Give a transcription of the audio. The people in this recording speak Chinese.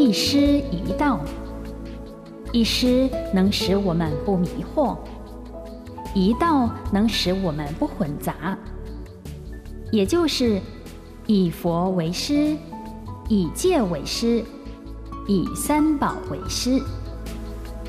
一师一道。一师能使我们不迷惑，一道能使我们不混杂，也就是以佛为师，以戒为师，以三宝为师。